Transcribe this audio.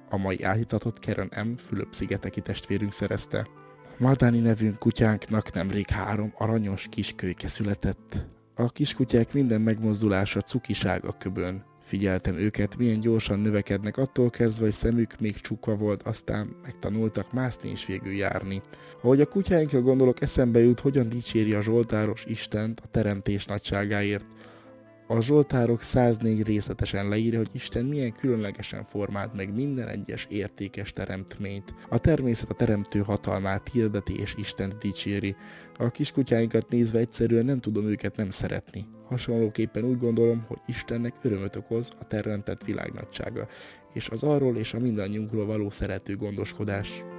a mai áhítatot Karen M. Fülöp-szigeteki testvérünk szerezte. Madani nevű kutyánknak nemrég 3 aranyos kiskölyke született. A kiskutyák minden megmozdulása cukiság a köbön. Figyeltem őket, milyen gyorsan növekednek, attól kezdve, hogy szemük még csukva volt, aztán megtanultak mászni és végül járni. Ahogy a kutyáinkra gondolok, eszembe jut, hogyan dicséri a zsoltáros Istent a teremtés nagyságáért. A zsoltárok 104 részletesen leírja, hogy Isten milyen különlegesen formált meg minden egyes értékes teremtményt. A természet a teremtő hatalmát hirdeti és Istent dicséri. A kiskutyáinkat nézve egyszerűen nem tudom őket nem szeretni. Hasonlóképpen úgy gondolom, hogy Istennek örömöt okoz a teremtett világ nagysága, és az arról és a mindannyiunkról való szerető gondoskodás.